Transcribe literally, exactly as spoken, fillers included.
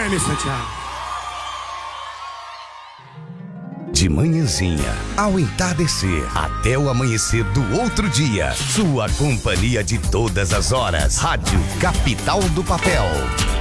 Guilherme Santiago. De manhãzinha, ao entardecer, até o amanhecer do outro dia. Sua companhia de todas as horas. Rádio Capital do Papel.